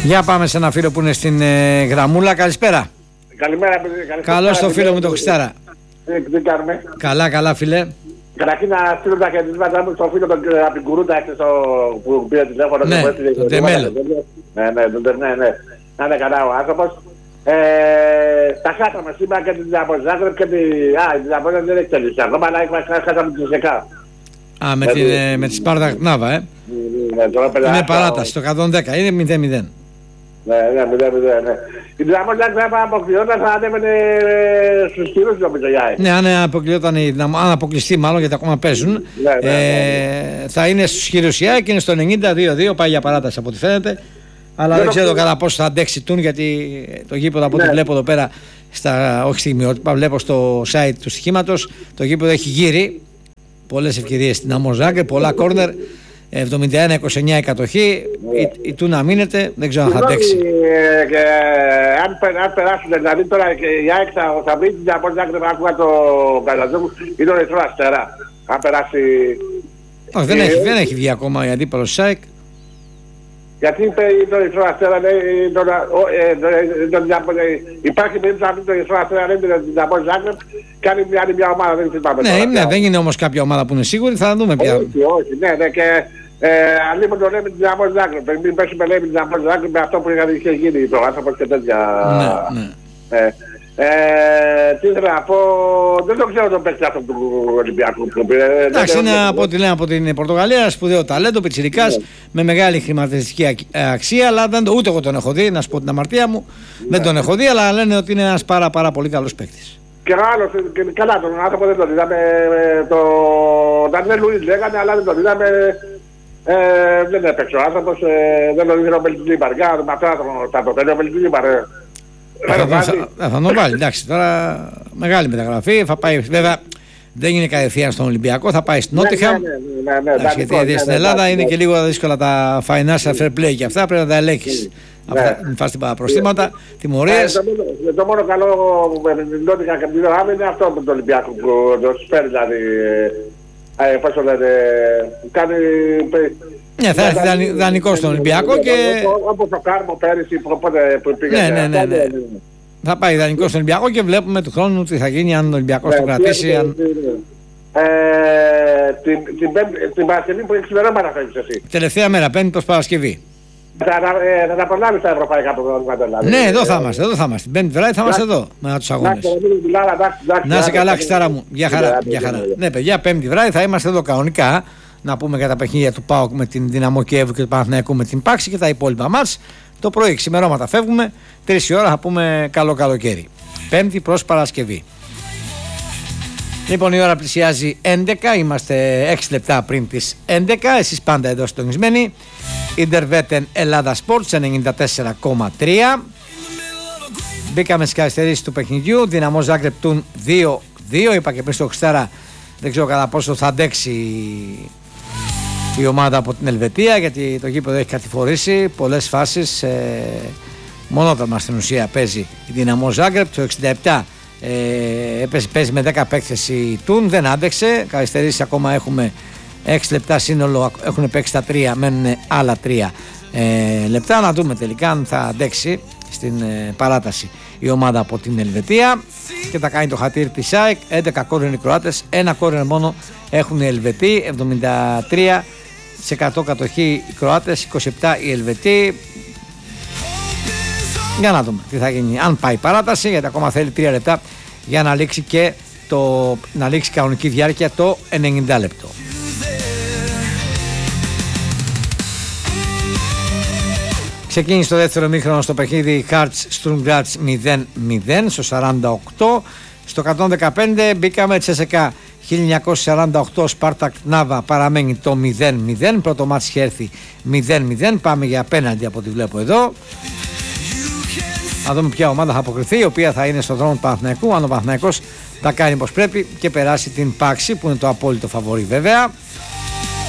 Για πάμε σε ένα φίλο που είναι στην γραμμούλα. Καλησπέρα. Καλημέρα. Καλώς το φίλο μου το Χριστάρα. Τι κάνουμε? Καλά φίλε. Καταρχήν να στείλω τα χαιρετίσματά μου στον φίλο από την Κουρούντα που πήρε τηλέφωνο. Ναι, τον Τεμέλο. Ναι. Να είναι καλά ο άνθρωπος. Τα χάσαμε σήμερα και την Δυναμό Ζάγκρεπ και την Δυναμό δεν έχει τελειώσει ακόμα, αλλά χάσαμε την ΣΕΚΑ. Με τη Σπάρτα Νάβα, είναι παράταση, το 110, είναι 0-0. Ναι. Η Δυναμό Ζάγκρεπ αν αποκλειόταν θα ανέβαινε στους χειρούς νομίζω η ΑΕΚ. Ναι, αν αποκλειόταν αν αποκλειστεί μάλλον γιατί ακόμα παίζουν, θα είναι στους χειρούς η ΑΕΚ και είναι στο 90-2-2, πάει για παράταση από ό,τι φαίνεται. Αλλά δεν ξέρω κατά πόσο θα αντέξει τούν, γιατί το γήπεδο από ό,τι βλέπω εδώ πέρα, όχι στιγμιότυπα, βλέπω στο site του στοιχήματος, το γήπεδο έχει γύρει, πολλές ευκαιρίες στην Δυναμό Ζάγκρεπ, πολλά κόρνερ, 71-29 η κατοχή, η τούν να μείνεται, δεν ξέρω αν θα αντέξει. Αν περάσουν, δηλαδή τώρα η ΑΕΚ θα βρει την Δυναμό Ζάγκρεπ, άκουγα το Καλαζόγου, είναι ο Ερυθρό Αστέρα, αν περάσει... Όχι, δεν έχει βγει ακόμα η αντίπαλος της ΑΕΚ. Γιατί είπε το Ερυθρό Αστέρα, υπάρχει περίπτωση να πει το Ερυθρό Αστέρα, δεν είναι την Δυναμό Ζάγκρεπ και αν είναι άλλη μια ομάδα, δεν θυμάμαι. Ναι, δεν είναι όμως κάποια ομάδα που είναι σίγουρη, θα δούμε πια. Όχι, ναι, και αλλήμον το λέμε την Δυναμό Ζάγκρεπ, μην πέσουμε λέμε την Δυναμό Ζάγκρεπ με αυτό που είχε γίνει το άνθρωπος και τέτοια. Ναι. Τι ήθελα να πω, δεν το ξέρω τον παίκτη αυτό του Ολυμπιακού που πήρε. Εντάξει, είναι από ό,τι λένε από την Πορτογαλία, σπουδαίο ταλέντο, πιτσιρικάς, με μεγάλη χρηματιστική αξία, αλλά ούτε εγώ τον έχω δει, να σου πω την αμαρτία μου, δεν τον έχω δει, αλλά λένε ότι είναι ένας πάρα πολύ καλός παίκτης. Και άλλος, καλά τον άνθρωπο δεν τον είδαμε, το Ντανιέλ Λουίς λέγανε, αλλά δεν τον είδαμε, δεν έπαιξε ο άνθρωπος, δεν τον είδε ο Μπελτζλίμπαρ, με αυτό θα το θέλει ο Μπελτζλίμπαρ. Θα τον βάλει, εντάξει, τώρα μεγάλη μεταγραφή, θα πάει, βέβαια δεν είναι κατευθείαν στον Ολυμπιακό, θα πάει στην Νότιχαμ, γιατί στην Ελλάδα είναι και λίγο δύσκολα τα financial fair play και αυτά, πρέπει να τα ελέγχεις. Μην φας προστήματα, τιμωρίες. Το μόνο καλό με την Νότιχαμ και την Άμυνα είναι αυτό που το Ολυμπιακό που το σπέρει, δηλαδή, πώς το λένε, κάνει... Ναι, θα έρθει δανεικό στον Ολυμπιακό και... Όπως το Κάρμο πέρυσι που πήγε... Ναι. Θα πάει δανεικό στον Ολυμπιακό και βλέπουμε του χρόνου τι θα γίνει αν ο Ολυμπιακός το κρατήσει. Την Παρασκευή που έχει ξημερώματα φεύγεις εσύ. Τελευταία μέρα, Πέμπτη προς Παρασκευή. Θα τα προλάβεις τα ευρωπαϊκά προγράμματα δηλαδή. Ναι, εδώ θα είμαστε. Την Πέμπτη βράδυ θα είμαστε εδώ με τους αγώνες. Να είσαι καλά, Χριστάρα μου. Γεια χαρά. Ναι, παιδιά, Πέμπτη βράδυ θα είμαστε εδώ κανονικά. Να πούμε για τα παιχνίδια του ΠΑΟΚ με την Δυναμό Κιέβου και του Παναθηναϊκού με την Πάξη και τα υπόλοιπα μάτς. Το πρωί ξημερώματα φεύγουμε, 3 η ώρα θα πούμε καλό καλοκαίρι. Πέμπτη προς Παρασκευή. Λοιπόν, η ώρα πλησιάζει 11, είμαστε 6 λεπτά πριν τις 11, εσείς πάντα εδώ συντονισμένοι. Ιντερβέτεν Ελλάδα Sports 94,3. Μπήκαμε στις καθυστερήσεις του παιχνιδιού, Δυναμό Ζάγκρεπ Τούν 2-2, είπα και πριν στο Χριστάρα, δεν ξέρω κατά πόσο θα αντέξει η ομάδα από την Ελβετία, γιατί το γήπεδο έχει κατηφορήσει πολλές φάσεις, μονόταμα στην ουσία παίζει η Δυναμό Ζάγκρεπ. Το 67 παίζει με 10 παίκτες η Τούν, δεν άντεξε, καθυστερήσεις ακόμα έχουμε 6 λεπτά σύνολο, έχουν παίξει τα 3, μένουν άλλα 3 λεπτά, να δούμε τελικά αν θα αντέξει στην παράταση η ομάδα από την Ελβετία και θα κάνει το χατήρι της ΑΕΚ. 11 κόρνερ οι Κροάτες, 1 κόρνερ μόνο έχουν οι Ελβετοί, 73% κατοχή οι Κροάτες, 27 οι Ελβετοί. Για να δούμε τι θα γίνει αν πάει παράταση, γιατί ακόμα θέλει 3 λεπτά για να λήξει και να λήξει κανονική διάρκεια το 90 λεπτό. Ξεκίνησε το δεύτερο μήχρονο στο παιχνίδι Hearts Sturm Graz 0-0 στο 48. Στο 115 μπήκαμε Τσέσεκα 1948 Σπάρτακ Νάβα, παραμένει το 0-0. Πρώτο μάτς είχε έρθει 0-0. Πάμε για απέναντι από ό,τι βλέπω εδώ. Να δούμε ποια ομάδα θα αποκριθεί, η οποία θα είναι στον δρόμο του Παναθηναϊκού. Αν ο Παναθηναϊκός τα κάνει όπως πρέπει και περάσει την Πάξη, που είναι το απόλυτο φαβορί βέβαια.